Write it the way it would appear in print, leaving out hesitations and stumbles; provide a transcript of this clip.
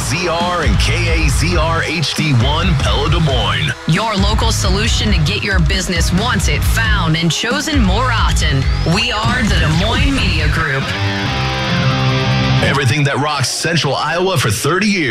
KAZR and KAZR HD1 Pella Des Moines. Your local solution to get your business wanted, found, and chosen more often. We are the Des Moines Media Group. Everything that rocks Central Iowa for 30 years.